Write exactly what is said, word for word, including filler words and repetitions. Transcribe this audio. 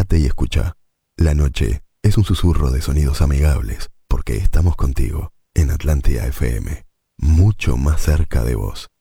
Quédate y escucha. La noche es un susurro de sonidos amigables porque estamos contigo en Atlántida F M, mucho más cerca de vos.